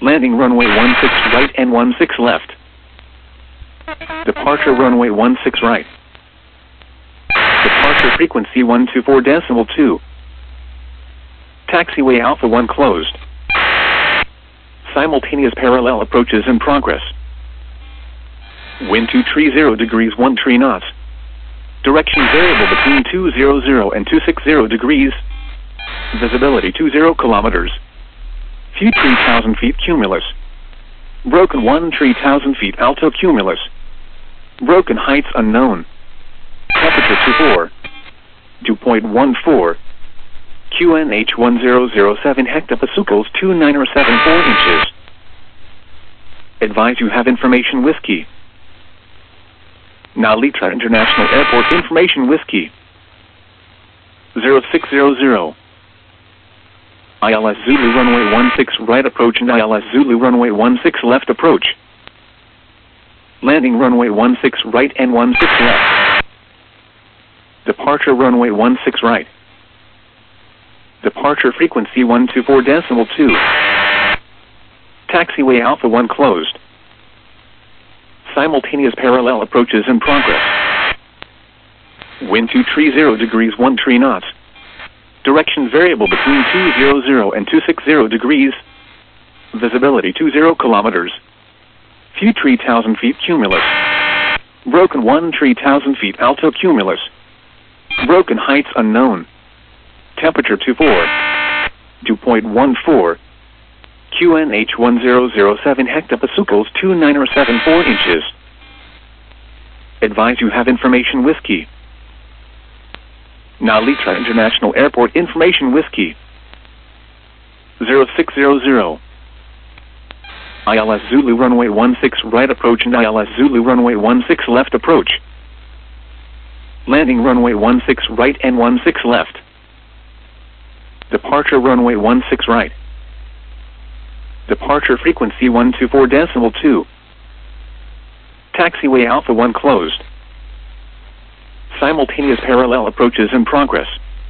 Landing runway 16 right and 16 left. Departure runway 16 right. Departure frequency 124.2. Taxiway Alpha 1 closed. Simultaneous parallel approaches in progress. Wind 230 degrees 13 knots. Direction variable between 200 and 260 degrees. Visibility 20 kilometers. Few 3,000 feet cumulus. Broken 3,000 feet alto cumulus. Broken heights unknown. Temperature 2.14. QNH 1007 hectopascals 2974 inches. Advise you have information Whiskey. Nalitra International Airport information Whiskey. 0600. ILS Zulu runway 16 right approach and ILS Zulu runway 16 left approach. Landing runway 16 right and 16 left. Departure runway 16 right. Departure frequency 124.2. Taxiway Alpha 1 closed. Simultaneous parallel approaches in progress. Wind 230 degrees 13 knots. Direction variable between 200 and 260 degrees. Visibility 20 kilometers. Few 3,000 feet cumulus. Broken 3,000 feet alto cumulus. Broken heights unknown. Temperature 2.14. QNH 1007 hectopascals 2974 inches. Advise you have information Whiskey. Nalitra International Airport information Whiskey. 0600. ILS Zulu runway 16 right approach and ILS Zulu runway 16 left approach. Landing runway 16 right and 16 left. Departure runway 16 right. Departure frequency 124.2. Taxiway Alpha 1 closed. Simultaneous parallel approaches in progress.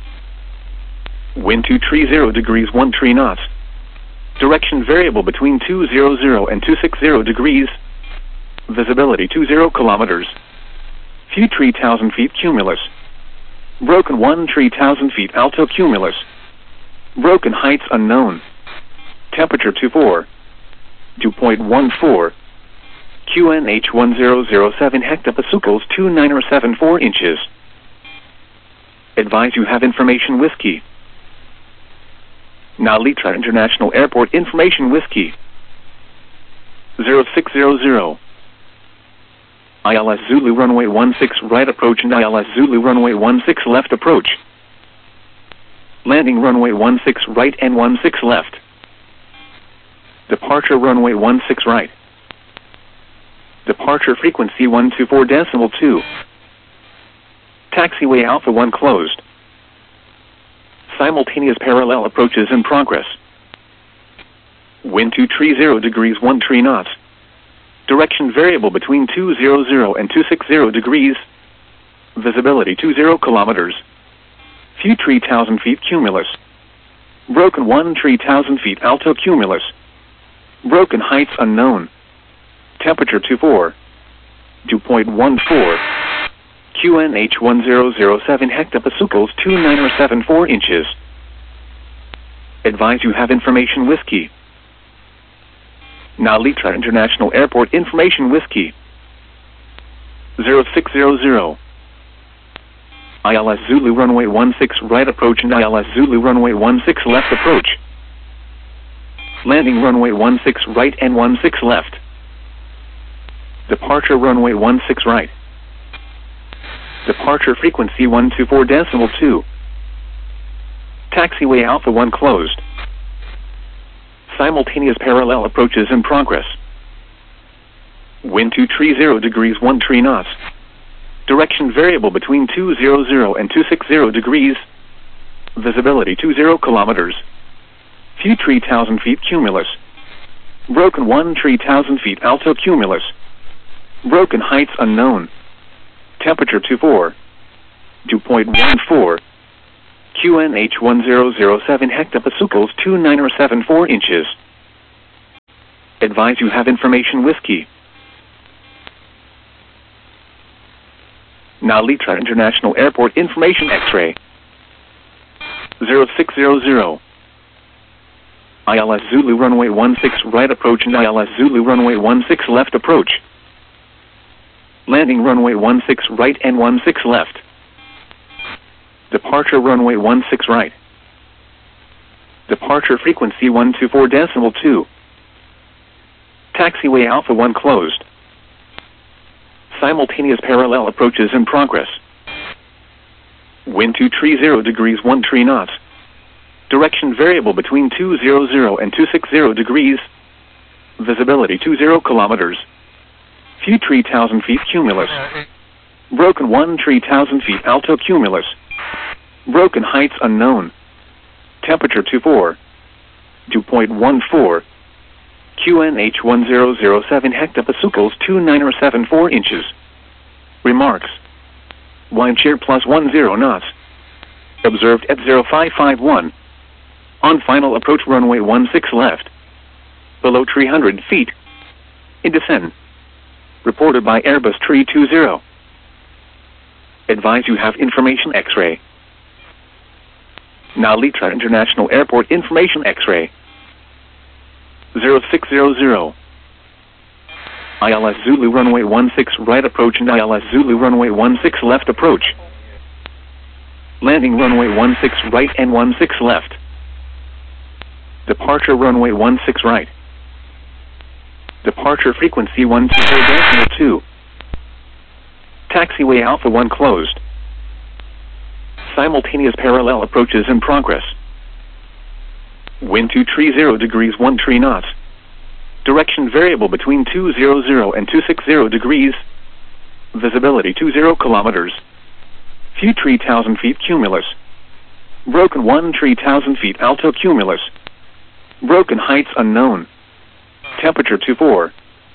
Wind 230 degrees 13 knots. Direction variable between 200 and 260 degrees. Visibility 20 kilometers. Few 3,000 feet cumulus. Broken 3,000 feet alto cumulus. Broken heights unknown. Temperature 2.14. QNH 1007 hectopascals 2974 inches. Advise you have information Whiskey. Nalitra International Airport information Whiskey. 0600. ILS Zulu runway 16 right approach and ILS Zulu runway 16 left approach. Landing runway 16 right and 16 left. Departure runway 16 right. Departure frequency 124.2. Taxiway Alpha 1 closed. Simultaneous parallel approaches in progress. Wind 230 degrees 13 knots. Direction variable between 200 and 260 degrees. Visibility 20 kilometers. Few 3,000 feet cumulus. Broken 3,000 feet alto cumulus. Broken heights unknown. Temperature 2.14. QNH 1007 hectopascals 2974 inches. Advise you have information Whiskey. Nalitra International Airport information Whiskey. 0600. ILS Zulu runway 16 right approach and ILS Zulu runway 16 left approach. Landing runway 16 right and 16 left. Departure runway 16 right. Departure frequency 124.2. Taxiway Alpha 1 closed. Simultaneous parallel approaches in progress. Wind 230 degrees 13 knots. Direction variable between 200 and 260 degrees. Visibility 20 kilometers. Few 3,000 feet cumulus. Broken 3,000 feet alto cumulus. Broken heights unknown. Temperature 2.14. QNH 1007 hectopascals 2974 inches. Advise you have information Whiskey. Nalitra International Airport information Whiskey. 0600. ILS Zulu runway 16 right approach and ILS Zulu runway 16 left approach. Landing runway 16 right and 16 left. Departure runway 16 right. Departure frequency 124.2. Taxiway Alpha 1 closed. Simultaneous parallel approaches in progress. Wind 230 degrees 13 knots. Direction variable between 200 and 260 degrees. Visibility 20 kilometers. Few 3,000 feet cumulus. Broken 3,000 feet alto cumulus. Broken heights unknown. Temperature 2.14. QNH 1007 hectopascals 2974 inches. Advise you have information whiskey. Now Litra International Airport information X-ray. 0600. ILS Zulu runway 16 right approach and ILS Zulu runway 16 left approach. Landing runway 16 right and 16 left. Departure runway 16 right. Departure frequency 124.2. Taxiway Alpha 1 closed. Simultaneous parallel approaches in progress. Wind 230 degrees 13 knots. Direction variable between 200 and 260 degrees. Visibility 20 kilometers. Few 3,000 feet cumulus. Broken 3,000 feet alto cumulus. Broken heights unknown. Temperature 2.14. QNH 1007 hectopascals 2974 inches. Remarks. Wind shear +10 knots. Observed at 0551. On final approach runway 16 left. Below 300 feet. In descent. Reported by Airbus 320. Advise you have information X-ray. Now Litra International Airport information X-ray. 0600. ILS Zulu runway 16 right approach and ILS Zulu runway 16 left approach. Landing runway 16 right and 16 left. Departure runway 16 right. Departure frequency 124.2. Taxiway Alpha 1 closed. Simultaneous parallel approaches in progress. Wind 230 degrees 13 knots. Direction variable between 200 and 260 degrees. Visibility 20 kilometers. Few 3,000 feet cumulus. Broken 3,000 feet alto cumulus. Broken heights unknown. Temperature 2.14.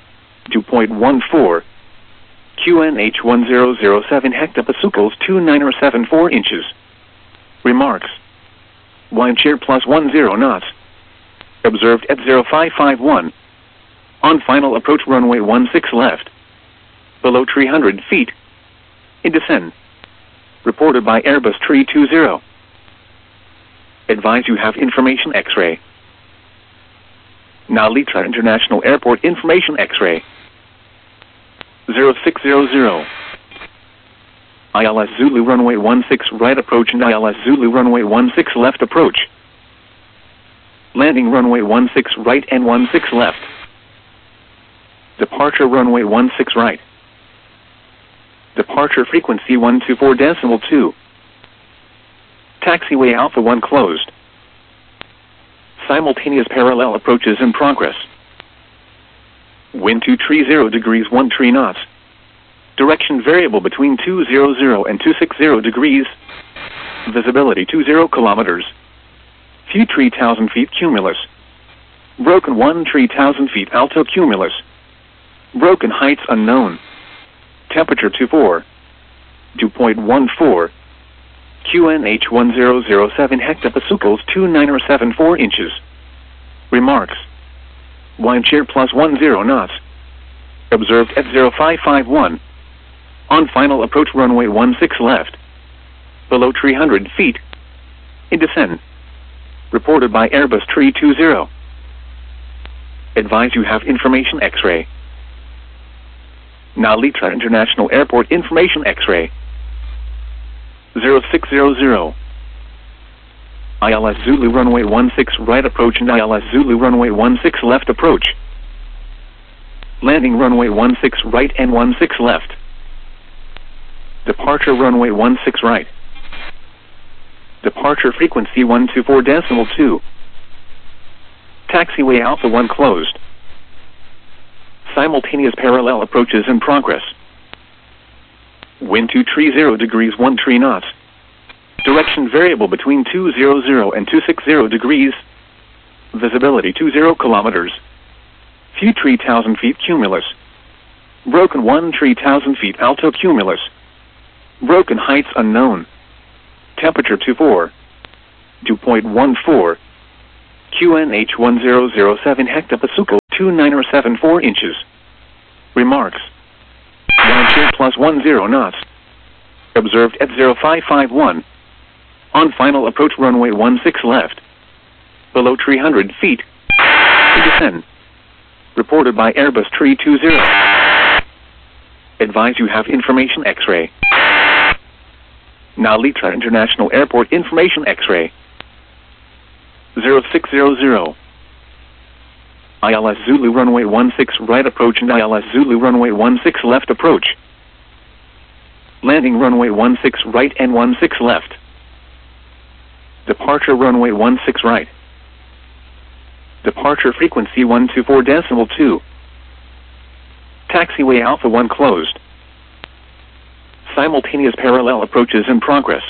QNH 1007 hectopascals 2974 inches. Remarks. Wind shear +10 knots. Observed at 0551. On final approach runway 16 left. Below 300 feet. In descent. Reported by Airbus 320. Advise you have information X-ray. Now Litra International Airport information X-ray. 0600. ILS Zulu runway 16 right approach and ILS Zulu runway 16 left approach. Landing runway 16 right and 16 left. Departure runway 16 right. Departure frequency 124.2. Taxiway Alpha 1 closed. Simultaneous parallel approaches in progress. Wind 230 degrees 13 knots. Direction variable between 200 and 260 degrees. Visibility 20 kilometers. Few 3,000 feet cumulus. Broken 3,000 feet alto cumulus. Broken heights unknown. Temperature 2.14. QNH 1007 hectopascals 2974 inches. Remarks. Wind shear +10 knots. Observed at 0551. On final approach runway 16 left. Below 300 feet. In descent. Reported by Airbus 320. Advise you have information X-ray. Now Litra International Airport information X-ray. 0600. ILS Zulu runway 16 right approach and ILS Zulu runway 16 left approach. Landing runway 16 right and 16 left. Departure runway 16 right. Departure frequency 124.2. Taxiway Alpha 1 closed. Simultaneous parallel approaches in progress. Wind 230 degrees 13 knots. Direction variable between 200 and 260 degrees. Visibility 20 kilometers. Few 3,000 feet cumulus. Broken 3,000 feet alto cumulus. Broken heights unknown. Temperature 2.14. QNH 1007 hectopascals 29 or 74 inches. Remarks. Wind shear plus 10 knots. Observed at 0551. On final approach runway 16 left. Below 300 feet. To descend. Reported by Airbus 320. Advise you have information X-ray. Now Litra International Airport information X-ray. 0600. ILS Zulu runway 16 right approach and ILS Zulu runway 16 left approach. Landing runway 16 right and 16 left. Departure runway 16 right. Departure frequency 124.2. Taxiway Alpha 1 closed. Simultaneous parallel approaches in progress.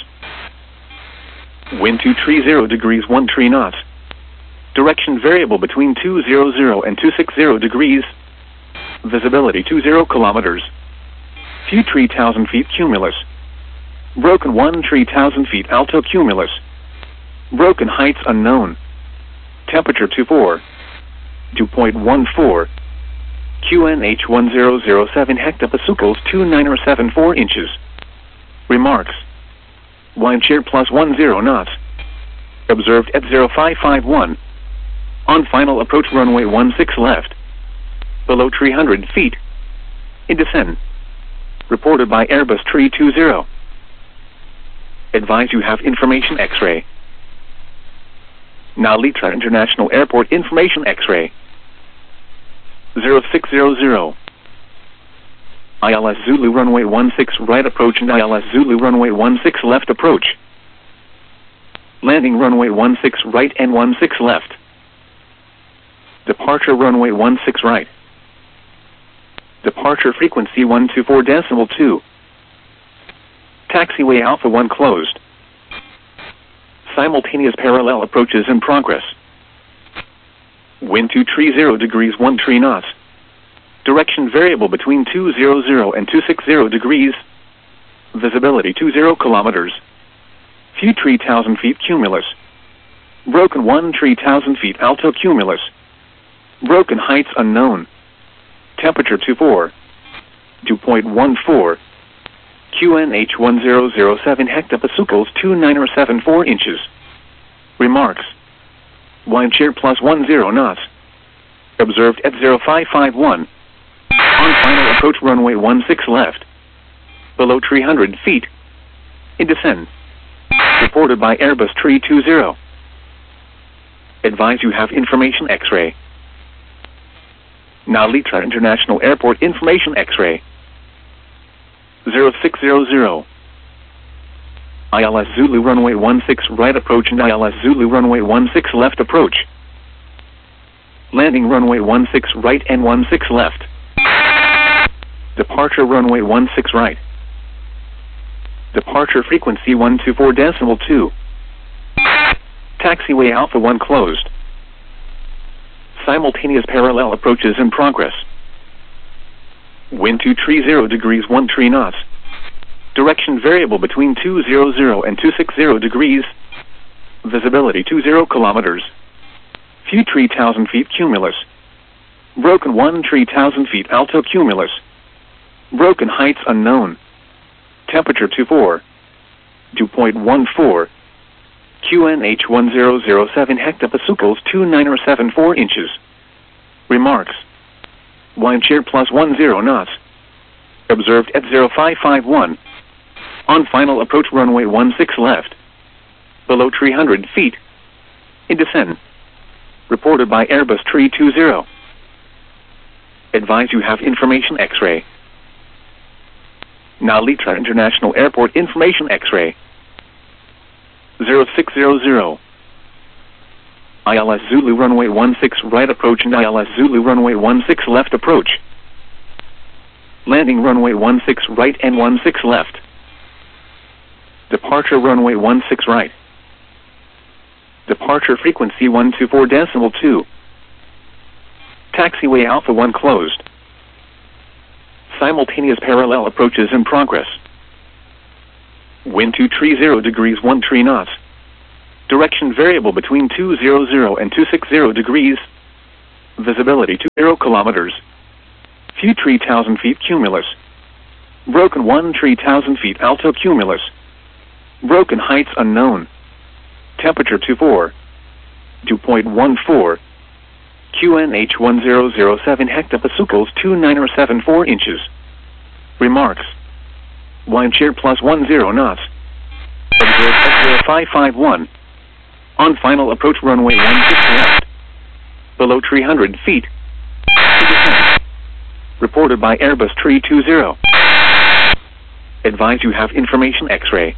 Wind 230 degrees 13 knots. Direction variable between 200 and 260 degrees. Visibility 20 kilometers. Few 3,000 feet cumulus. Broken 3,000 feet alto cumulus. Broken heights unknown. Temperature 2.14. QNH 1007 hectopascals 29 or 74 inches. Remarks. Wind shear plus 10 knots. Observed at 0551. On final approach runway 16 left. Below 300 feet. In descent. Reported by Airbus 320. Advise you have information X-ray. Now Litra International Airport information X-ray. 0600. ILS Zulu runway 16 right approach and ILS Zulu runway 16 left approach. Landing runway 16 right and 16 left. Departure runway 16 right. Departure frequency 124.2. Taxiway Alpha 1 closed. Simultaneous parallel approaches in progress. Wind 230 degrees 13 knots. Direction variable between 200 and 260 degrees. Visibility 20 kilometers. Few 3,000 feet cumulus. Broken 3,000 feet alto cumulus. Broken heights unknown. Temperature 2.14. QNH 1007 hectopascals 29 or 74 inches. Remarks. Wind shear plus 10 knots. Observed at 0551. On final approach runway 16 left. Below 300 feet. In descent. Reported by Airbus 320. Advise you have information X-ray. Now Litra International Airport information X-ray. 0600. ILS Zulu runway 16 right approach and ILS Zulu runway 16 left approach. Landing runway 16 right and 16 left. Departure runway 16 right. Departure frequency 124.2. Taxiway Alpha 1 closed. Simultaneous parallel approaches in progress. Wind 230 degrees 13 knots. Direction variable between 200 and 260 degrees. Visibility 20 kilometers. Few 3,000 feet cumulus. Broken 3,000 feet alto cumulus. Broken heights unknown. Temperature 2.14. QNH 1007 hectopascals 29 or 74 inches. Remarks. Wind shear plus 10 knots. Observed at 0551. On final approach runway 16 left. Below 300 feet. In descent. Reported by Airbus 320. Advise you have information X-ray. Now Litra International Airport information X-ray. 0600. ILS Zulu runway 16 right approach and ILS Zulu runway 16 left approach. Landing runway 16 right and 16 left. Departure runway 16 right. Departure frequency 124.2. Taxiway Alpha 1 closed. Simultaneous parallel approaches in progress. Wind 230 degrees 13 knots. Direction variable between 200 and 260 degrees. Visibility 20 kilometers. Few 3,000 feet cumulus. Broken 3,000 feet alto cumulus. Broken heights unknown. Temperature 24. 2.14. QNH 1007 hectopascals 2974 inches. Remarks. Wind shear plus 10 knots. Observed at 0551. On final approach runway 16 left. Below 300 feet. Reported by Airbus 320. Advise you have information X-ray.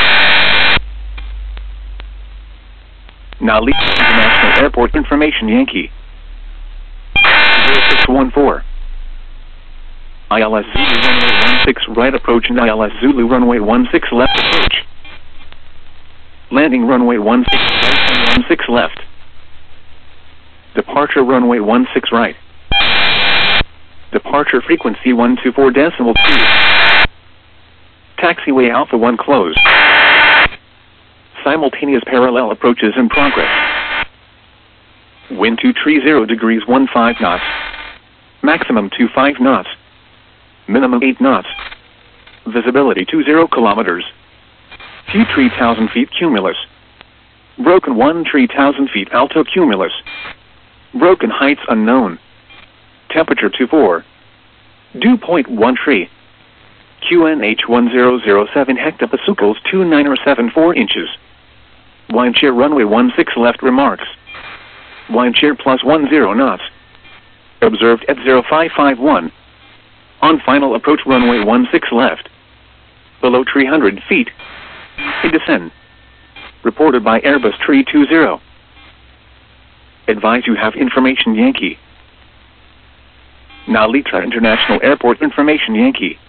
Now leave International Airport information Yankee. 0614. ILS Zulu runway 16 right approach and ILS Zulu runway 16 left approach. Landing runway 16 right and 16 left. Departure runway 16 right. Departure frequency 124.2. Taxiway Alpha 1 closed. Simultaneous parallel approaches in progress. Wind 230 degrees 15 knots. Maximum 25 knots. Minimum 8 knots. Visibility 20 kilometers. Few 3,000 feet cumulus. Broken 3,000 feet alto cumulus. Broken heights unknown. Temperature 24. Dew point 13. QNH 1007 hectopascals 2974 inches. Wind shear runway 16 left remarks. Wind shear plus 10 knots. Observed at 0551. On final approach runway 16 left. Below 300 feet. In descent. Reported by Airbus 320. Advise you have information Yankee. Now Litra International Airport information Yankee.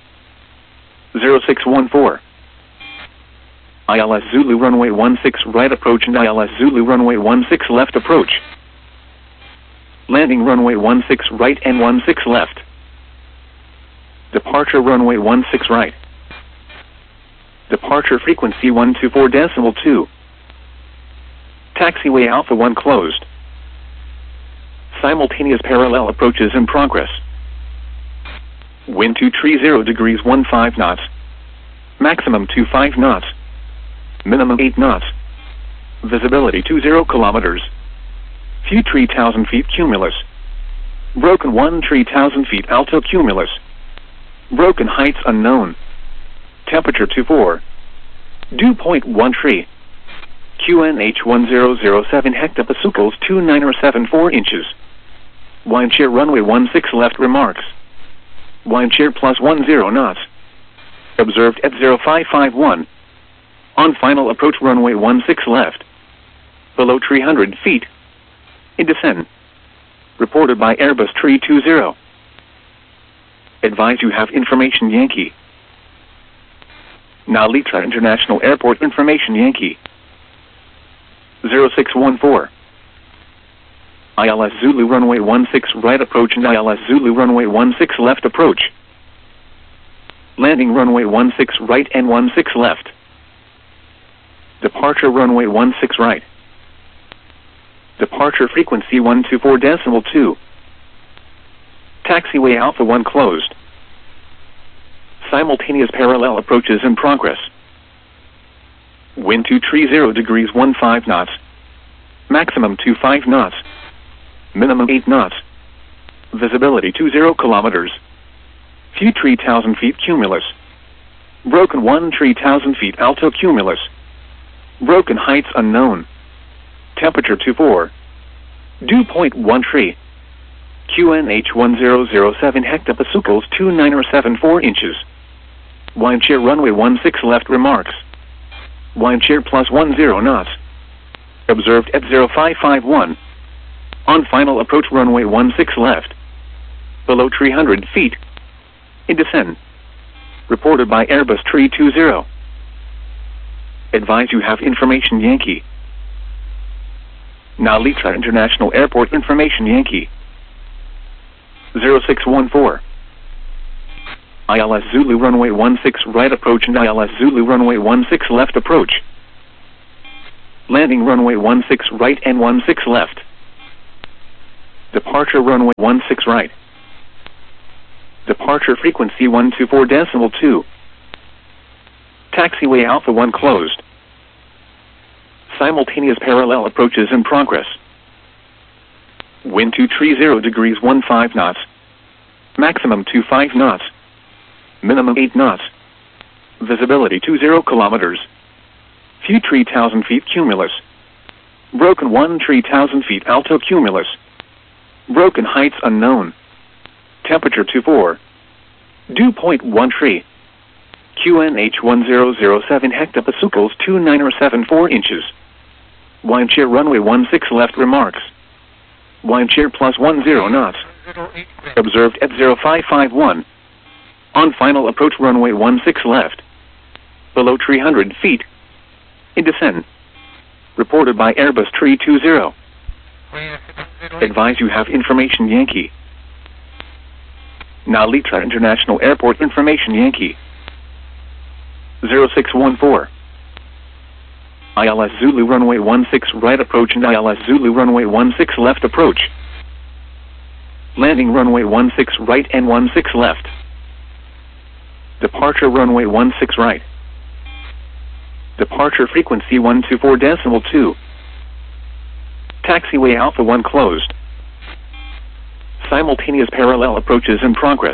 0614. ILS Zulu runway 16 right approach and ILS Zulu runway 16 left approach. Landing runway 16 right and 16 left. Departure runway 16 right. Departure frequency 124.2. Taxiway Alpha 1 closed. Simultaneous parallel approaches in progress. Wind 230 degrees 15 knots. Maximum 25 knots. Minimum 8 knots. Visibility 20 kilometers. Few 3,000 feet cumulus. Broken 3,000 feet alto cumulus. Broken heights unknown. Temperature 24. Dew point 13. QNH 1007 hectopascals 2974 inches. Wind shear runway 16 left remarks. Wind shear plus 10 knots. Observed at 0551. On final approach runway 16 left. Below 300 feet. In descent. Reported by Airbus 320. Advise you have information Yankee. Now Litra International Airport information Yankee. 0614. ILS Zulu runway 16 right approach and ILS Zulu runway 16 left approach. Landing runway 16 right and 16 left. Departure runway 16 right. Departure frequency 124.2. Taxiway Alpha 1 closed. Simultaneous parallel approaches in progress. Wind 230 degrees 15 knots. Maximum 25 knots. Minimum 8 knots. Visibility 20 kilometers. Few 3,000 feet cumulus. Broken 3,000 feet alto cumulus. Broken heights unknown. Temperature 24. Dew point 13. QNH 1007 hectopascals 2974 inches. Wind shear runway 16 left remarks. Wind shear plus 10 knots. Observed at 0551. On final approach runway 16 left. Below 300 feet. In descent. Reported by Airbus 320. Advise you have information Yankee. Now Litra International Airport information Yankee. 0614. ILS Zulu runway 16 right approach and ILS Zulu runway 16 left approach. Landing runway 16 right and 16 left. Departure runway 16 right. Departure frequency 124.2. Taxiway Alpha 1 closed. Simultaneous parallel approaches in progress. Wind 230 degrees 15 knots. Maximum 25 knots. Minimum 8 knots. Visibility 20 kilometers. Few 3,000 feet cumulus. Broken 3,000 feet alto cumulus. Broken heights unknown. Temperature 24. Dew point 13. QNH 1007 hectopascals 2974 inches. Wind shear runway 16 left remarks. Wind shear plus 10 knots. Observed at 0551. On final approach runway 16 left. Below 300 feet. In descent. Reported by Airbus 320. Advise you have information Yankee. Narita International Airport information Yankee. 0614. ILS Zulu runway 16 right approach and ILS Zulu runway 16 left approach. Landing runway 16 right and 16 left. Departure runway 16 right. Departure frequency 124.2. Taxiway Alpha 1 closed. Simultaneous parallel approaches in progress.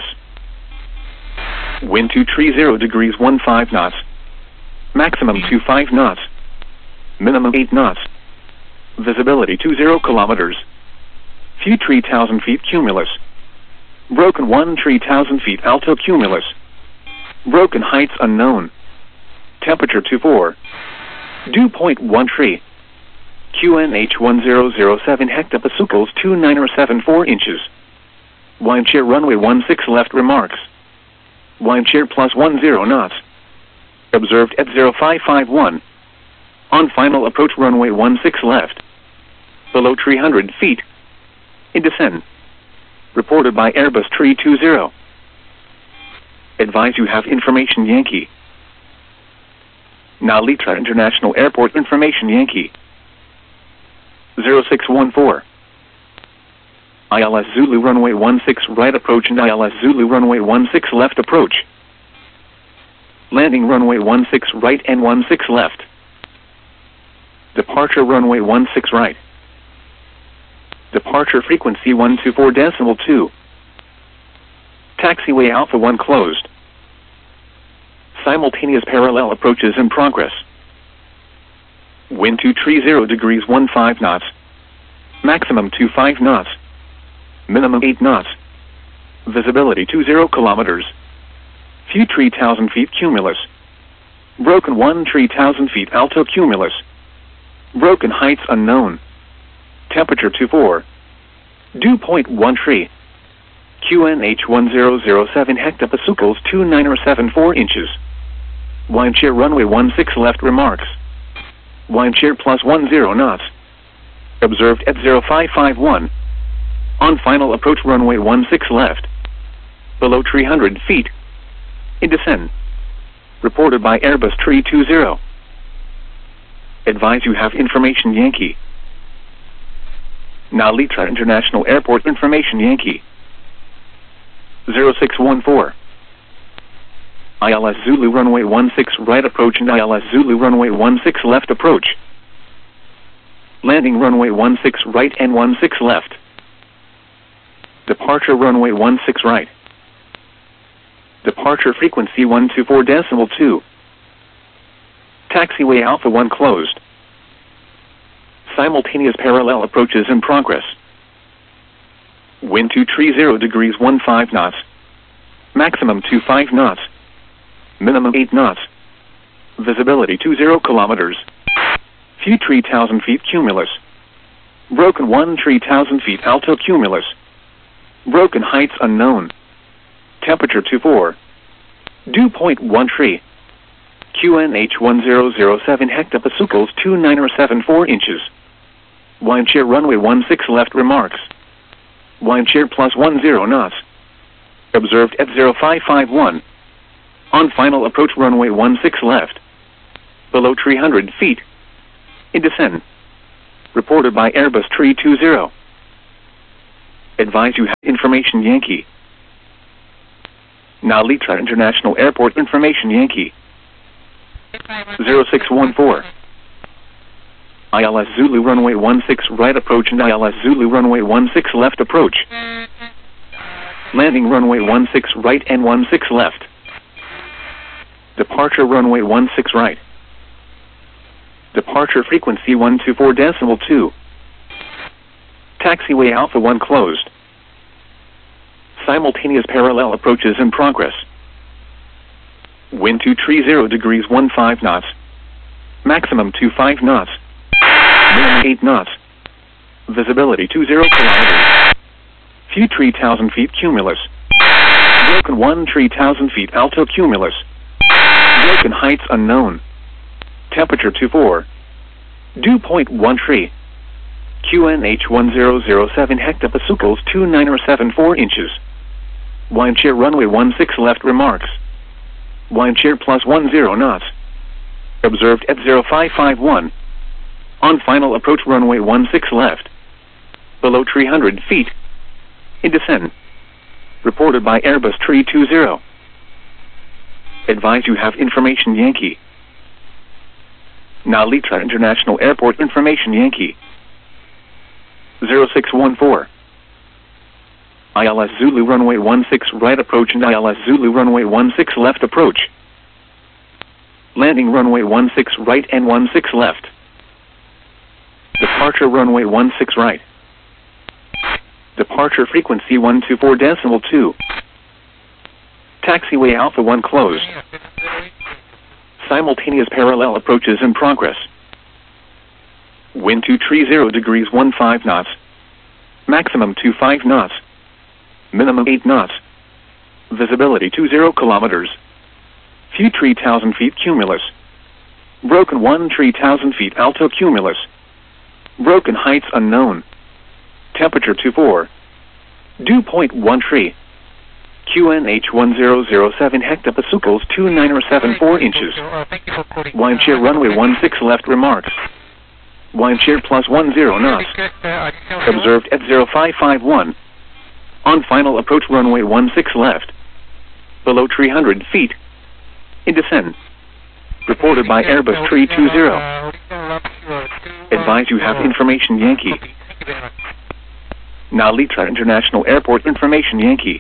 Wind 230 degrees 15 knots. Maximum 25 knots. Minimum 8 knots. Visibility 20 kilometers. Few 3,000 feet cumulus. Broken 3,000 feet alto cumulus. Broken heights unknown. Temperature 24. Dew point 13. QNH 1007 hectopascals 2974 inches. Wind shear runway 16 left remarks. Wind shear plus 10 knots. Observed at 0551. On final approach runway 16 left. Below 300 feet. In descent. Reported by Airbus 320. Advise you have information Yankee. Narita International Airport information Yankee. 0614. ILS Zulu runway 16 right approach and ILS Zulu runway 16 left approach. Landing runway 16 right and 16 left. Departure runway 16 right. Departure frequency 124.2. Taxiway Alpha 1 closed. Simultaneous parallel approaches in progress. Wind 230 degrees 15 knots. Maximum 25 knots. Minimum 8 knots. Visibility 20 kilometers. Few 3,000 feet cumulus. Broken 3,000 feet alto cumulus. Broken heights unknown. Temperature 24. Dew point 13. QNH 1007 hectopascals 2974 inches. Wind shear runway 16 left remarks. Wind shear plus 10 knots. Observed at 0551. On final approach runway 16 left. Below 300 feet. In descent. Reported by Airbus 320. Advise you have information Yankee. Narita International Airport information Yankee. 0614. ILS Zulu runway 16 right approach and ILS Zulu runway 16 left approach. Landing runway 16 right and 16 left. Departure runway 16 right. Departure frequency 124.2. Taxiway Alpha 1 closed. Simultaneous parallel approaches in progress. Wind 230 degrees 15 knots. Maximum 25 knots. Minimum 8 knots. Visibility 20 kilometers. Few 3,000 feet cumulus. Broken 3,000 feet alto cumulus. Broken heights unknown. Temperature 24. Dew point 13. QNH 1007 hectopascals 2974 inches. Wind shear runway 16 left remarks. Wind shear plus 10 knots. Observed at 0551. On final approach runway 16 left. Below 300 feet. In descent. Reported by Airbus 320. Advise you have information Yankee. Narita International Airport information Yankee. 0614. ILS Zulu runway 16 right approach and ILS Zulu runway 16 left approach. Landing runway 16 right and 16 left. Departure runway 16 right. Departure frequency 124.2. Taxiway Alpha 1 closed. Simultaneous parallel approaches in progress. Wind 230 degrees 15 knots. Maximum 25 knots. Minimum 8 knots. Visibility 20 kilometers. Few 3,000 feet cumulus. Broken 1 3,000 feet alto cumulus. Broken heights unknown. Temperature 24. Dew point 13. QNH 1007 hectopascals 2974 inches. Wind shear runway 16 left remarks. Wind shear plus 10 knots. Observed at 0551. On final approach runway 16 left. Below 300 feet. In descent. Reported by Airbus 320. Advise you have information Yankee. Narita International Airport information Yankee. 0614. ILS Zulu runway 16 right approach and ILS Zulu runway 16 left approach. Landing runway 16 right and 16 left. Departure runway 16 right. Departure frequency 124.2. Taxiway Alpha 1 closed. Simultaneous parallel approaches in progress. Wind 230 degrees 15 knots. Maximum 25 knots. Minimum 8 knots. Visibility 20 kilometers. Few 3,000 feet cumulus. Broken 1 3,000 feet alto cumulus. Broken heights unknown. Temperature 24. Dew point 13. QNH 1007 hectopascals 2974 inches. Wind shear runway 16 left remarks. Wind shear plus 10 knots. Observed at 0551. On final approach runway 16 left. Below 300 feet. In descent. Reported by Airbus 320. Advise you have information Yankee. Narita International Airport information Yankee.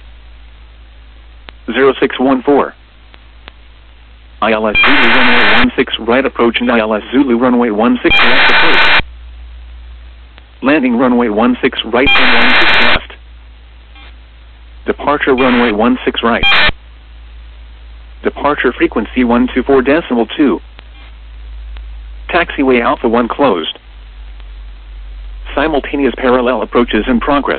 0614. ILS Zulu runway 16 right approach and ILS Zulu runway 16 left approach. Landing runway 16 right and 16 left. Departure runway 16 right. Departure frequency 124.2. Taxiway Alpha 1 closed. Simultaneous parallel approaches in progress.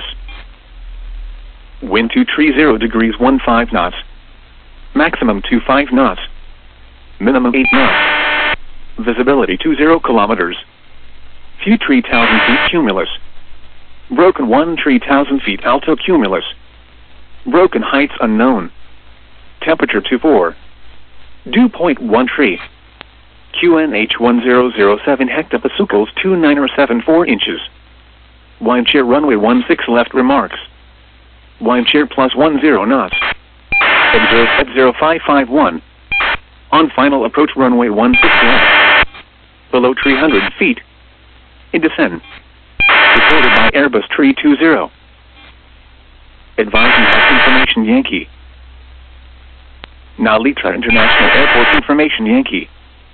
Wind 230 degrees 15 knots. Maximum 25 knots. Minimum 8 knots. Visibility 20 kilometers. Few 3,000 feet cumulus. Broken 1 3,000 feet alto cumulus. Broken heights unknown. Temperature 24. Dew point 13. QNH 1007 hectopascals 2974 inches. Wind shear runway 16 left remarks. Wind shear plus 10 knots. Observed at 0551. On final approach runway 16 left. Below 300 feet. In descent. Reported by Airbus 320. Advise you have information Yankee. Narita International Airport information Yankee.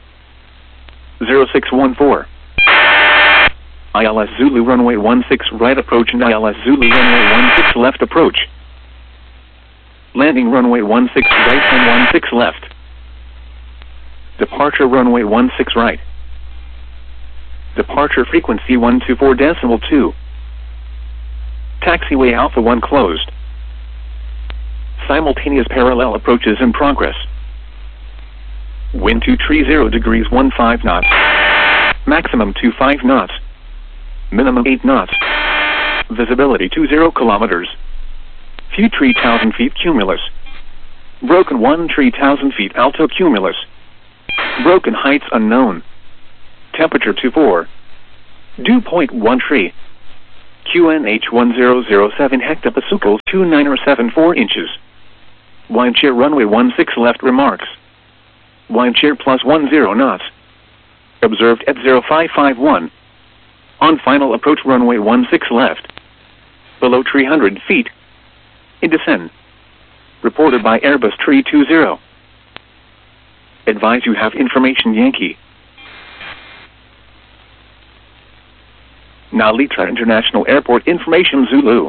0614. ILS Zulu runway 16 right approach and ILS Zulu runway 16 left approach. Landing runway 16 right and 16 left. Departure runway 16 right. Departure frequency 124.2. Taxiway Alpha 1 closed. Simultaneous parallel approaches in progress. Wind 230 degrees 15 knots. Maximum 25 knots. Minimum 8 knots. Visibility 20 kilometers. Few 3,000 feet cumulus. Broken 1 3,000 feet alto cumulus. Broken heights unknown. Temperature 24. Dew point 13. QNH 1007 hectopascals 2974 inches. Windcheer runway 16 left remarks. Windcheer plus 10 knots. Observed at 0551. On final approach runway 16 left. Below 300 feet. In descent. Reported by Airbus 320. Advise you have information Yankee. Narita International Airport information Zulu.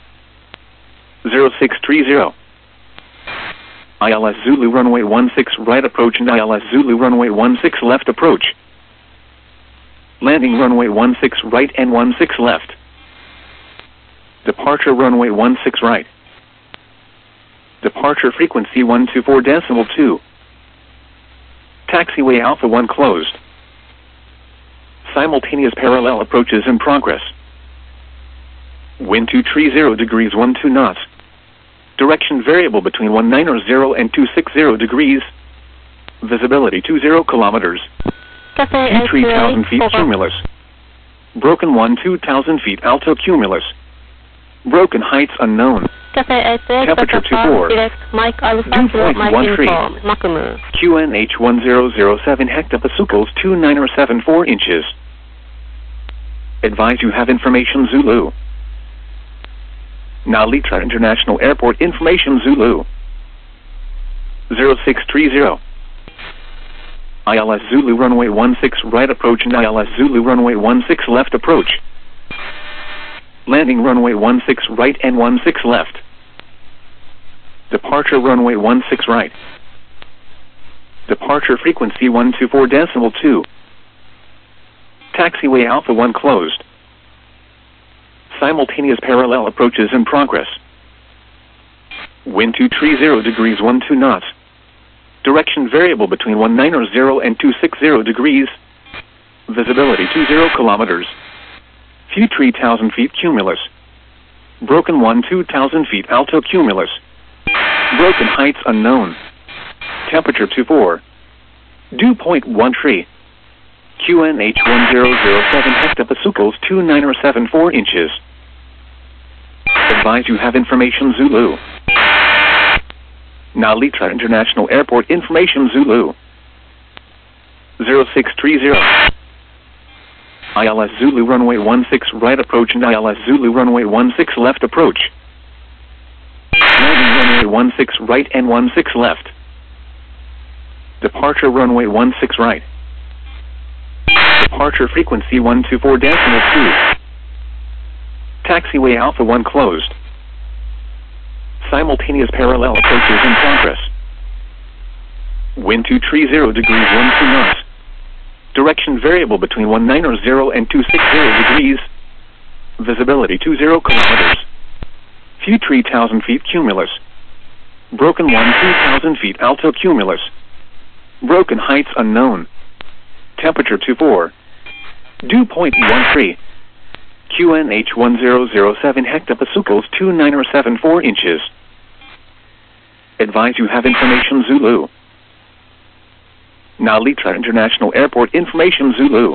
0630. ILS Zulu runway 16 right approach and ILS Zulu runway 16 left approach. Landing runway 16 right and 16 left. Departure runway 16 right. Departure frequency 124.2. Taxiway Alpha 1 closed. Simultaneous parallel approaches in progress. Wind 230 degrees 12 knots. Direction variable between 190 and 260 degrees. Visibility 20 kilometers. 3,000 feet cumulus. Broken 2,000 feet alto cumulus. Broken heights unknown. Temperature 24. Dew point 13. QNH 1007 hectopascals 2974 inches. Advise you have information Zulu. Narita International Airport information Zulu. 0630. ILS Zulu runway 16 right approach and ILS Zulu runway 16 left approach. Landing runway 16 right and 16 left. Departure runway 16 right. Departure frequency 124.2. Taxiway Alpha 1 closed. Simultaneous parallel approaches in progress. Wind 230 degrees 12 knots. Direction variable between 190 and 260 degrees. Visibility 20 kilometers. Few 3,000 feet cumulus. Broken 2,000 feet alto cumulus. Broken heights unknown. Temperature 24. Dew point 13. QNH 1007 hectopascals 2974 inches. Advise you have information Zulu. Narita International Airport information Zulu. 0630. ILS Zulu runway 16 right approach and ILS Zulu runway 16 left approach. Landing runway 16 right and 16 left. Departure runway 16 right. Departure frequency 124.2. Taxiway Alpha 1 closed. Simultaneous parallel approaches in progress. Wind 230 degrees 12 knots. Direction variable between 190 and 260 degrees. Visibility 20 kilometers. Few 3,000 feet cumulus. Broken 2,000 feet alto cumulus. Broken heights unknown. Temperature 24. Dew point 13. QNH 1007 hectopascals 2974 inches. Advise you have information Zulu. Narita International Airport information Zulu.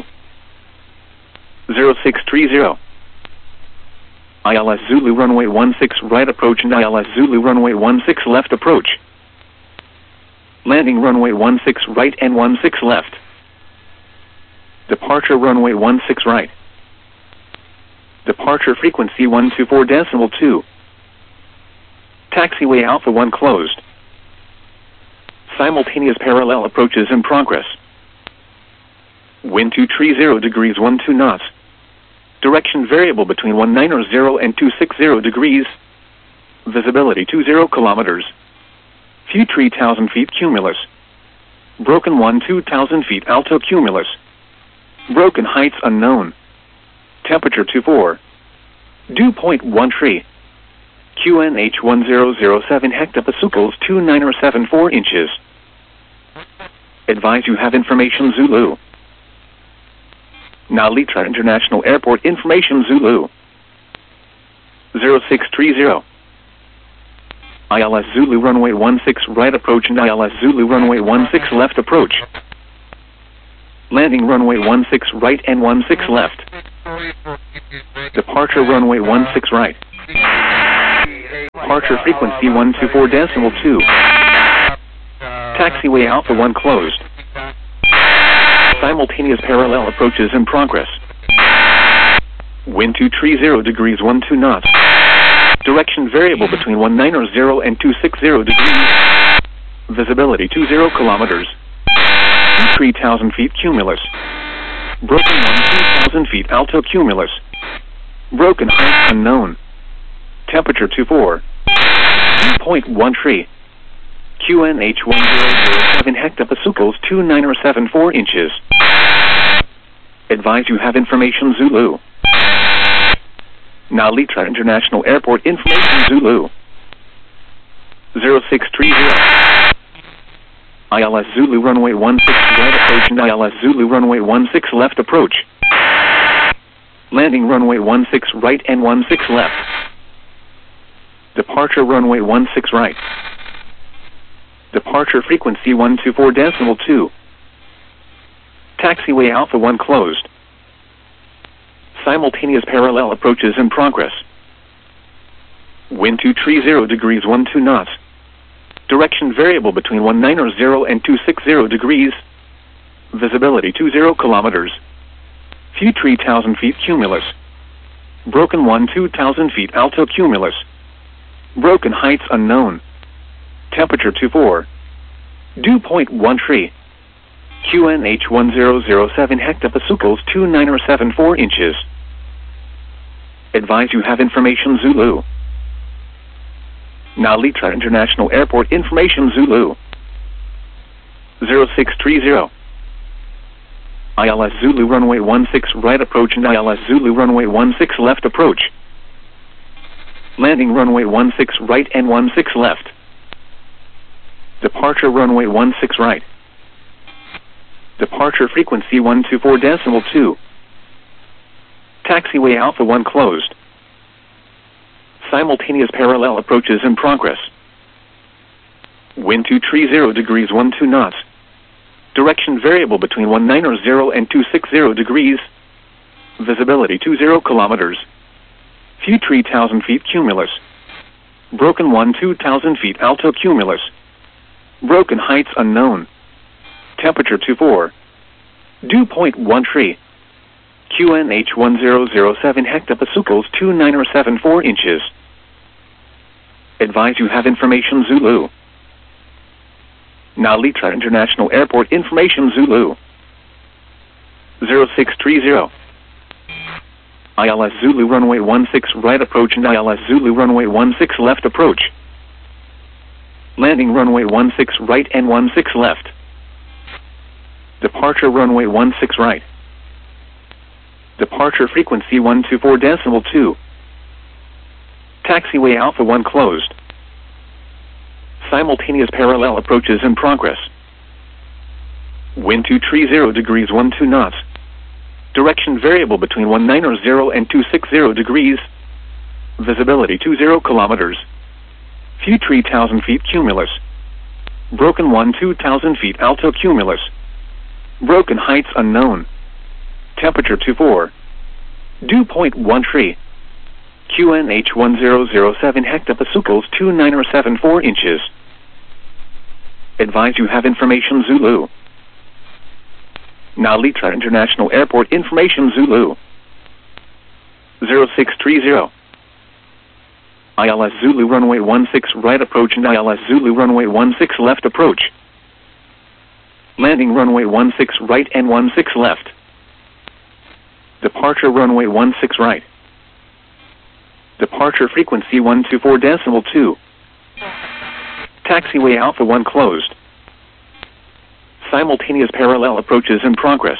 0630. ILS Zulu runway 16 right approach and ILS Zulu runway 16 left approach. Landing runway 16 right and 16 left. Departure runway 16 right. Departure frequency 124.2. Taxiway Alpha 1 closed. Simultaneous parallel approaches in progress. Wind 230 degrees 12 knots. Direction variable between 190 and 260 degrees. Visibility 20 kilometers. Few 3,000 feet cumulus. Broken 2,000 feet alto cumulus. Broken heights unknown. Temperature 24. Dew point 13. QNH 1007 hectopascals 2974 inches. Advise you have information Zulu. Narita International Airport information Zulu. 0630. ILS Zulu runway 16 right approach and ILS Zulu runway 16 left approach. Landing runway 16 right and 16 left. Departure runway 16 right. Departure frequency 124.2. Taxiway Alpha 1 closed. Simultaneous parallel approaches in progress. Wind 230 degrees 12 knots. Direction variable between 190 and 260 degrees. Visibility 20 kilometers. 3,000 feet cumulus. Broken 2,000 feet alto cumulus. Broken height unknown. Temperature 24. Dew point 13. QNH 1007 hectopascals 2974 inches. Advise you have information Zulu. Nalitra International Airport information Zulu. 0630. ILS Zulu runway 16 right approach and ILS Zulu runway 16 left approach. Landing runway 16 right and 16 left. Departure runway 16 right. Departure frequency 124.2. Taxiway Alpha 1 closed. Simultaneous parallel approaches in progress. Wind 230 degrees 12 knots. Direction variable between 190 and 260 degrees. Visibility 20 kilometers. Few 3,000 feet cumulus. Broken 2,000 feet alto cumulus. Broken heights unknown. Temperature 24. Dew point 13. QNH 1007 hectopascals 2974 inches. Advise you have information Zulu. Nalitra International Airport information Zulu. 0630. ILS Zulu runway 16 right approach and ILS Zulu runway 16 left approach. Landing runway 16 right and 16 left. Departure runway 16 right. Departure frequency 124.2. Taxiway Alpha 1 closed. Simultaneous parallel approaches in progress. Wind 230 degrees 12 knots. Direction variable between 190 and 260 degrees. Visibility 20 kilometers. Few 3,000 feet cumulus. Broken 2,000 feet alto cumulus. Broken heights unknown. Temperature 24. Dew point 13. QNH 1007 hectopascals 2974 inches. Advise you have information Zulu. Nalitra International Airport information Zulu. 0630. ILS Zulu runway 16 right approach and ILS Zulu runway 16 left approach. Landing runway 16 right and 16 left. Departure runway 16 right. Departure frequency 124.2. Taxiway Alpha 1 closed. Simultaneous parallel approaches in progress. Wind 230 degrees 12 knots. Direction variable between 190 and 260 degrees. Visibility 20 kilometers. Few 3,000 feet cumulus. Broken 2,000 feet alto cumulus. Broken heights unknown. Temperature 24. Dew point 13. QNH 1007 hectopascals 2974 inches. Advise you have information Zulu. Nalitra International Airport information Zulu. 0630. ILS Zulu runway 16 right approach and ILS Zulu runway 16 left approach. Landing runway 16 right and 16 left. Departure runway 16 right. Departure frequency 124.2. Taxiway Alpha 1 closed. Simultaneous parallel approaches in progress.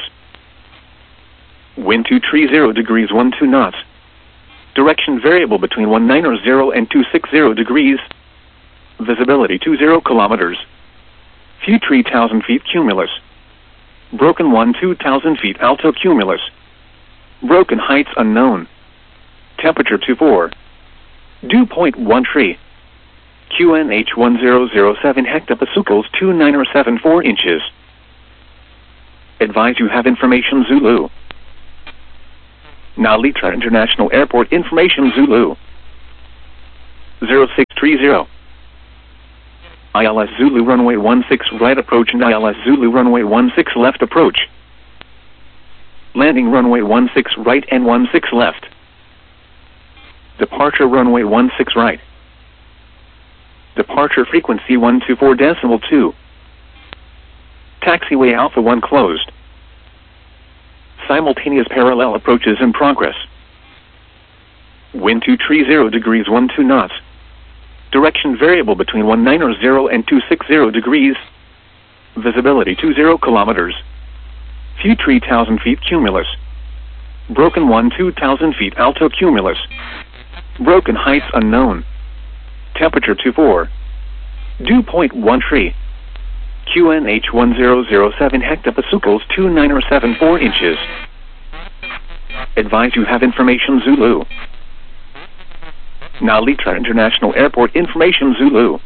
Wind 230 degrees 12 knots. Direction variable between 190 and 260 degrees. Visibility 20 kilometers. Few 3,000 feet cumulus. Broken 2,000 feet alto cumulus. Broken heights unknown. Temperature 24. Dew point 13. QNH 1007 hectopascals 2974 inches. Advise you have information Zulu. Now Litra International Airport information Zulu 0630. ILS Zulu runway 16 right approach and ILS Zulu runway 16 left approach. Landing runway 16 right and 16 left. Departure runway 16 right. Departure frequency 124.2. Taxiway Alpha 1 closed. Simultaneous parallel approaches in progress. Wind 230 degrees 12 knots. Direction variable between 190 and 260 degrees. Visibility 20 kilometers. Few 3,000 feet cumulus. Broken 2,000 feet alto cumulus. Broken heights unknown. Temperature 24. Dew point 13. QNH 1007 hectopascals 2974 inches. Advise you have information Zulu. Now Litra International Airport information Zulu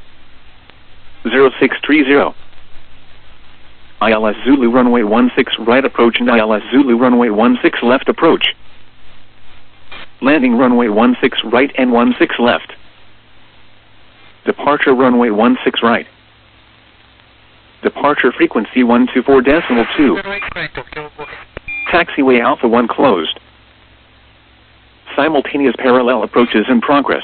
0630. ILS Zulu runway 16 right approach and ILS Zulu runway 16 left approach. Landing runway 16 right and 16 left. Departure runway 16 right. Departure frequency 124.2. Taxiway Alpha 1 closed. Simultaneous parallel approaches in progress.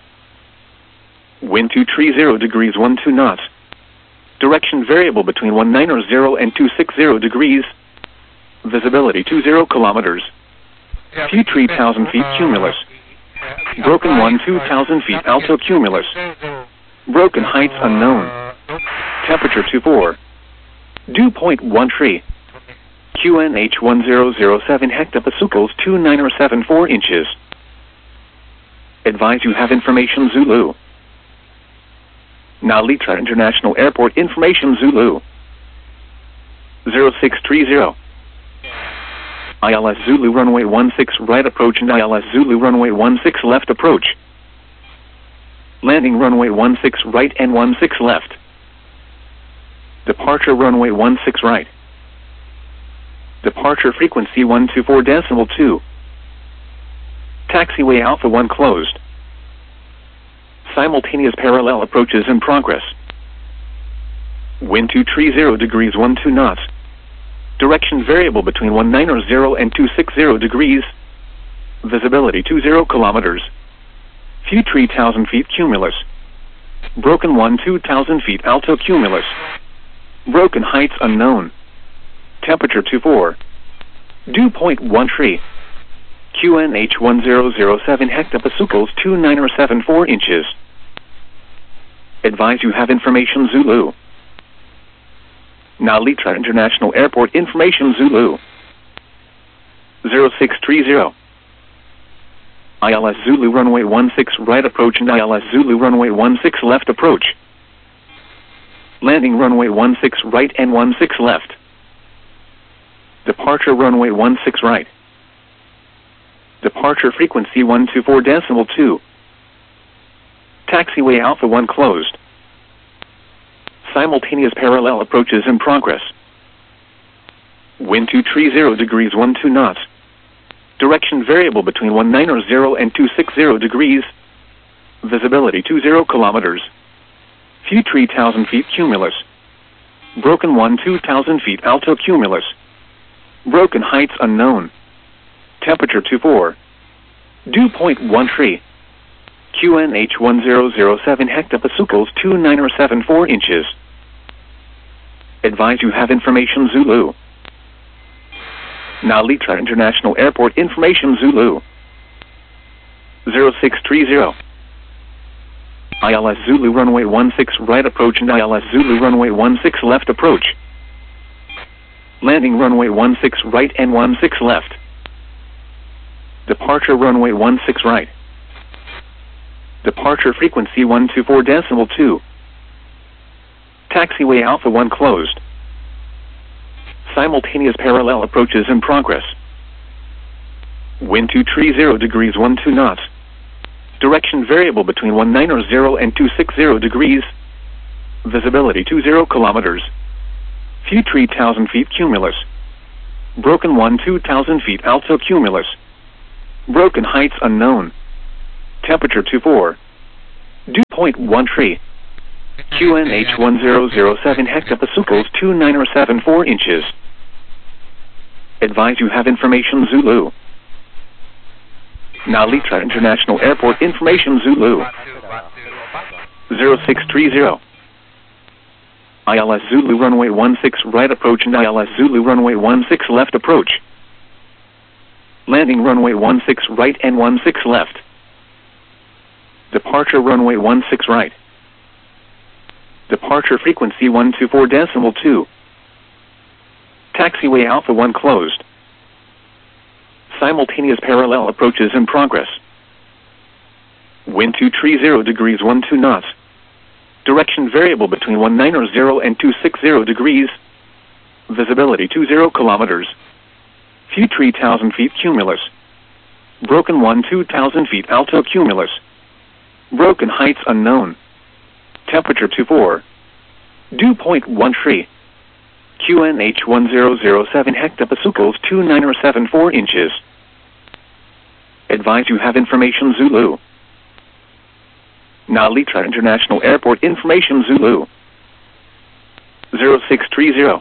Wind 230 degrees 12 knots. Direction variable between 190 and 260 degrees. Visibility 20 kilometers. Few 3,000 feet cumulus. Broken 2,000 feet alto cumulus. Broken heights unknown. Temperature 24. Dew point 13. QNH 1007 hectopascals 2974 inches. Advise you have information Zulu. Now Litra International Airport information Zulu 0630. ILS Zulu runway 16 right approach and ILS Zulu runway 16 left approach. Landing runway 16 right and 16 left. Departure runway 16 right. Departure frequency 124.2. Taxiway Alpha 1 closed. Simultaneous parallel approaches in progress. Wind 230 degrees 12 knots. Direction variable between 190 and 260 degrees. Visibility 20 kilometers. Few 3,000 feet cumulus. Broken 2,000 feet alto cumulus. Broken heights unknown. Temperature 24. Dew point 13. QNH 1007 hectopascals 2974 inches. Advise you have information Zulu. Now Litra International Airport information Zulu 0630. ILS Zulu runway 16 right approach and ILS Zulu runway 16 left approach. Landing runway 16 right and 16 left. Departure runway 16 right. Departure frequency 124.2. Taxiway Alpha 1 closed. Simultaneous parallel approaches in progress. Wind 230 degrees 12 knots. Direction variable between 190 and 260 degrees. Visibility 20 kilometers. Few 3,000 feet cumulus. Broken 2,000 feet alto cumulus. Broken heights unknown. Temperature 24. Dew point 13. QNH 1007 hectopascals 2974 inches. Advise you have information Zulu. Now Litra International Airport information Zulu 0630. ILS Zulu runway 16 right approach and ILS Zulu runway 16 left approach. Landing runway 16 right and 16 left. Departure runway 16 right. Departure frequency 124.2. Taxiway Alpha 1 closed. Simultaneous parallel approaches in progress. Wind 230 degrees 12 knots. Direction variable between 190 and 260 degrees. Visibility 20 kilometers. Few 3,000 feet cumulus. Broken 2,000 feet alto cumulus. Broken heights unknown. Temperature 24. Dew point 1 tree. QNH 1007 hectopascals 2974 inches. Advise you have information Zulu. Nalitra International Airport information Zulu. 0630. ILS Zulu runway 16 right approach and ILS Zulu runway 16 left approach. Landing runway 16 right and 16 left. Departure runway 16 right. Departure frequency 124.2. Taxiway Alpha 1 closed. Simultaneous parallel approaches in progress. Wind 230 degrees 12 knots. Direction variable between 190 and 260 degrees. Visibility 20 kilometers. Few 3,000 feet cumulus. Broken 2,000 feet alto cumulus. Broken heights unknown. Temperature 24. Dew point 1 tree. QNH 1007 hectopascals 2974 inches. Advise you have information Zulu. Nalitra International Airport information Zulu. 0630.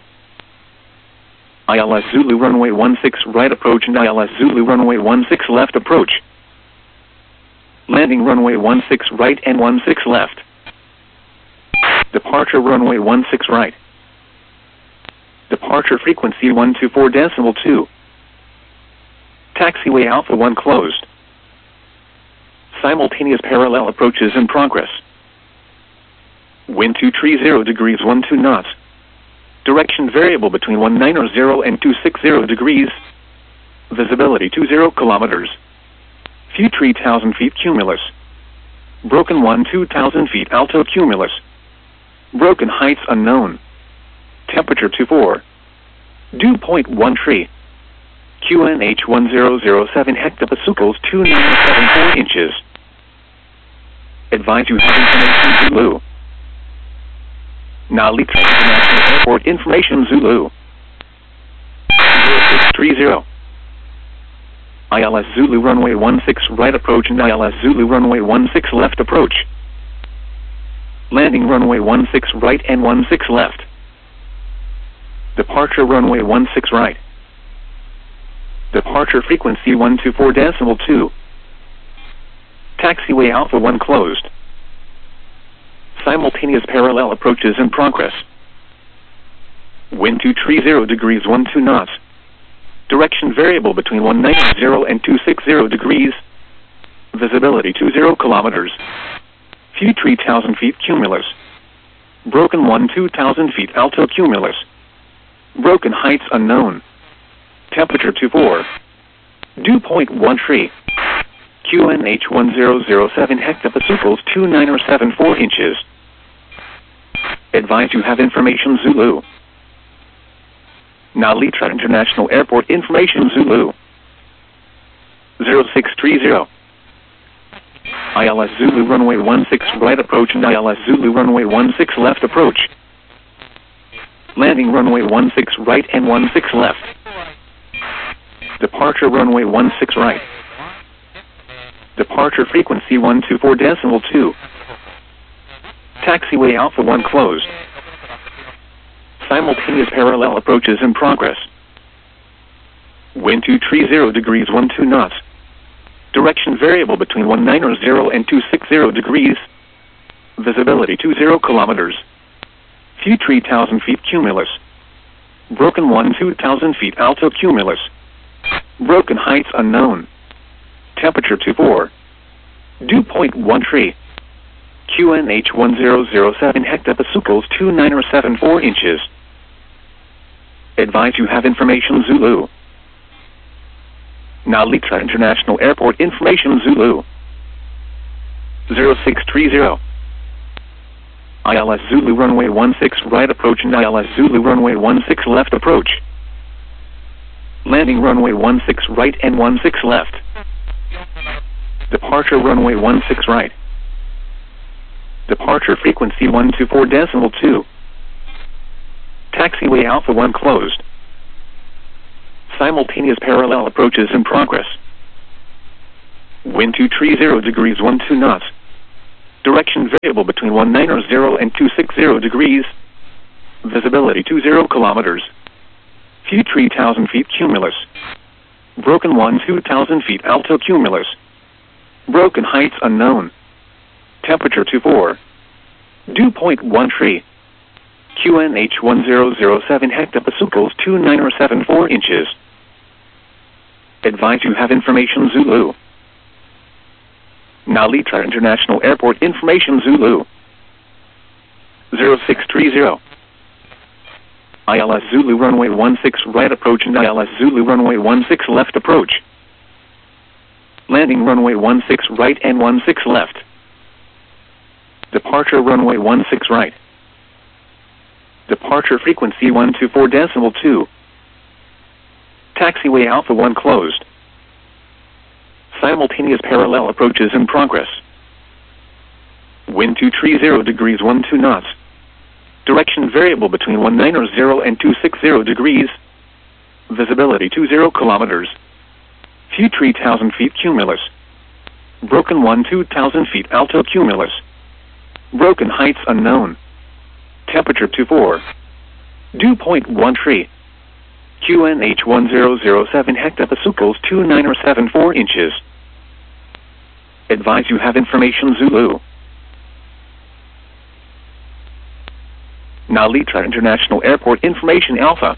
ILS Zulu runway 16 right approach and ILS Zulu runway 16 left approach. Landing runway 16 right and 16 left. Departure runway 16 right. Departure frequency 124.2. Taxiway Alpha 1 closed. Simultaneous parallel approaches in progress. Wind 230 degrees 12 knots. Direction variable between 190 and 260 degrees. Visibility 20 kilometers. Few 3,000 feet cumulus. Broken 2,000 feet alto cumulus. Broken heights unknown. Temperature 24. Dew point 1 tree. QNH 1007 hectopascals 2974 inches. Advise you have information Zulu. Nalitra International Airport information Zulu. 0630. ILS Zulu runway 16 right approach and ILS Zulu runway 16 left approach. Landing runway 16 right and 16 left. Departure runway 16 right. Departure frequency 124.2. Taxiway Alpha 1 closed. Simultaneous parallel approaches in progress. Wind 230 degrees 12 knots. Direction variable between 190 and 260 degrees. Visibility 20 kilometers. Few 3,000 feet cumulus. Broken 2,000 feet alto cumulus. Broken heights unknown. Temperature 24. Dew point 1 tree. QNH 1007 hectopascals 2974 inches. Advise you have information Zulu. Nalitra International Airport information Zulu. 0630. ILS Zulu runway 16 right approach and ILS Zulu runway 16 left approach. Landing runway 16 right and 16 left. Departure runway 16 right. Departure frequency 124.2. Taxiway Alpha 1 closed. Simultaneous parallel approaches in progress. Wind 230 degrees 12 knots. Direction variable between 190 and 260 degrees. Visibility 20 kilometers. Few 3,000 feet cumulus. Broken 2,000 feet alto cumulus. Broken heights unknown. Temperature 24. Dew point 1 tree. QNH 1007 hectopascals 2974 inches. Advise you have information Zulu. Nalitra International Airport information Zulu. 0630. ILS Zulu runway 16 right approach and ILS Zulu runway 16 left approach. Landing runway 16 right and 16 left. Departure runway 16 right. Departure frequency 124.2. Taxiway Alpha 1 closed. Simultaneous parallel approaches in progress. Wind 230 degrees 12 knots. Direction variable between 190 and 260 degrees. Visibility 20 kilometers. View 3,000 feet cumulus. Broken 2,000 feet alto cumulus. Broken heights unknown. Temperature 24. Dew point 13. QNH 1007 hectopascals 2974 inches. Advise you have information Zulu. Nalitra International Airport information Zulu. 0630. ILS Zulu runway 16 right approach and ILS Zulu runway 16 left approach. Landing runway 16 right and 16 left. Departure runway 16 right. Departure frequency 124.2. Taxiway Alpha 1 closed. Simultaneous parallel approaches in progress. Wind 230 degrees 12 knots. Direction variable between 190 and 260 degrees. Visibility 20 kilometers. View 3,000 feet cumulus. Broken 2,000 feet alto cumulus. Broken heights unknown. Temperature 24. Dew point 13. QNH 1007 hectopascals 2974 inches. Advise you have information Zulu. Nalitra International Airport information Alpha.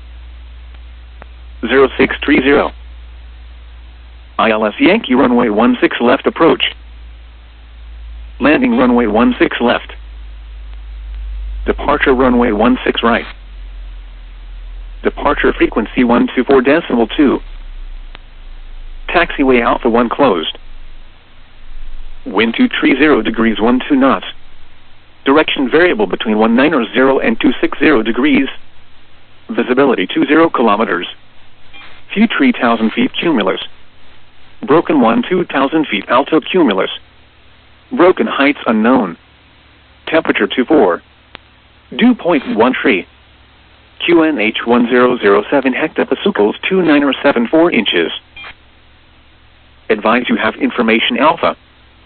0630. ILS Yankee runway 16 left approach. Landing runway 16 left. Departure runway 16 right. Departure frequency 124.2. Taxiway Alpha 1 closed. Wind 230 degrees 12 knots. Direction variable between 190 and 260 degrees. Visibility 20 kilometers. View 3,000 feet cumulus. Broken 2,000 feet alto cumulus. Broken heights unknown. Temperature 24. Dew point 13. QNH 1007 hectopascals 2974 inches. Advise you have information Alpha.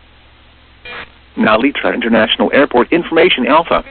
Nalitra International Airport information Alpha.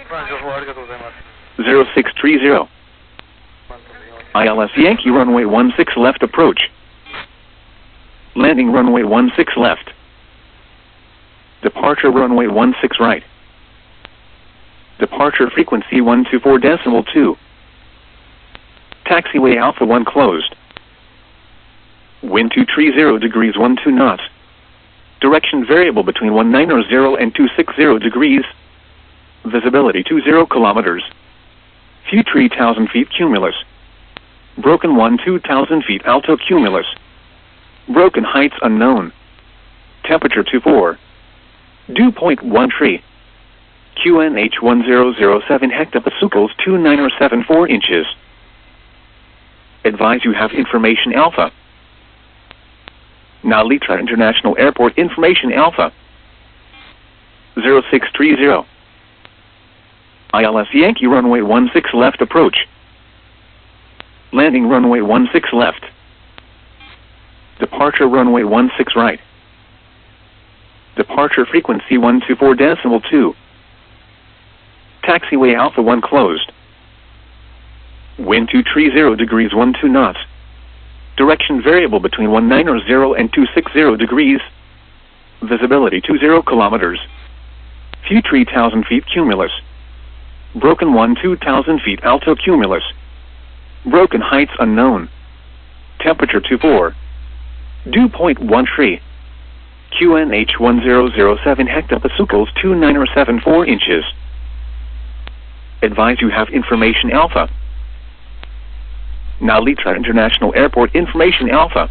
0630. ILS Yankee runway 16 left approach. Landing runway 16 left. Departure runway 16 right. Departure frequency 124.2. Taxiway Alpha 1 closed. Wind 230 degrees 12 knots. Direction variable between 190 and 260 degrees. Visibility 20 kilometers. View 3,000 feet cumulus. Broken 2,000 feet alto cumulus. Broken heights unknown. Temperature 24. Dew point 13. QNH 1007 hectopascals 2974 inches. Advise you have information Alpha. Nalitra International Airport information Alpha. 0630. ILS Yankee runway 16 left approach. Landing runway 16 left. Departure runway 16 right. Departure frequency 124.2. Taxiway Alpha 1 closed. Wind 230 degrees 12 knots. Direction variable between 190 and 260 degrees. Visibility 20 kilometers. View 3,000 feet cumulus. Broken 2,000 feet alto cumulus. Broken heights unknown. Temperature 24. Dew point 13. QNH 1007 hectopascals 2974 inches. Advise you have information Alpha. Nalitra International Airport information Alpha.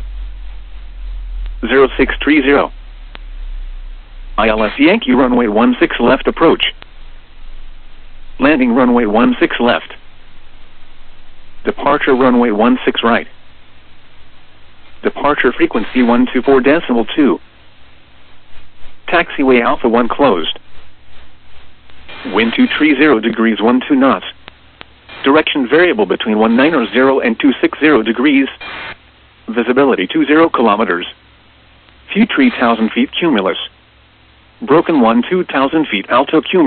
0630. ILS Yankee runway 16 left approach. Landing runway 16 left. Departure runway 16 right. Departure frequency 124.2. Taxiway Alpha 1 closed. Wind 230 degrees 12 knots. Direction variable between 190 and 260 degrees. Visibility 20 kilometers. Few 3,000 feet cumulus. Broken 1 2,000 feet alto cumulus.